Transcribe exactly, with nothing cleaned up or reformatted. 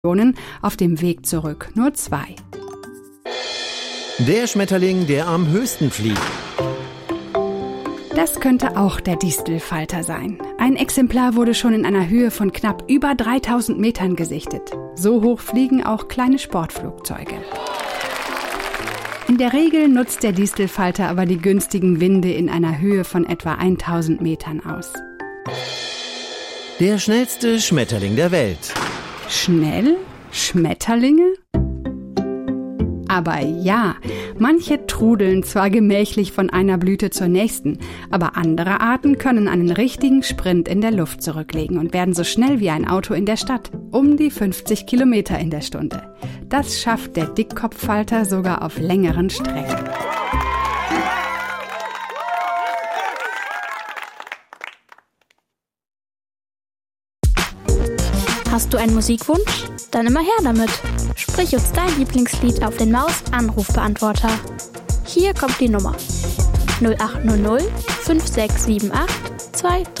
auf dem Weg zurück nur zwei. Der Schmetterling, der am höchsten fliegt. Das könnte auch der Distelfalter sein. Ein Exemplar wurde schon in einer Höhe von knapp über dreitausend Metern gesichtet. So hoch fliegen auch kleine Sportflugzeuge. In der Regel nutzt der Distelfalter aber die günstigen Winde in einer Höhe von etwa tausend Metern aus. Der schnellste Schmetterling der Welt. Schnell? Schmetterlinge? Aber ja, manche trudeln zwar gemächlich von einer Blüte zur nächsten, aber andere Arten können einen richtigen Sprint in der Luft zurücklegen und werden so schnell wie ein Auto in der Stadt, um die fünfzig Kilometer in der Stunde. Das schafft der Dickkopffalter sogar auf längeren Strecken. Hast du einen Musikwunsch? Dann immer her damit. Sprich uns dein Lieblingslied auf den Maus-Anrufbeantworter. Hier kommt die Nummer null acht null null fünf sechs sieben acht zwei drei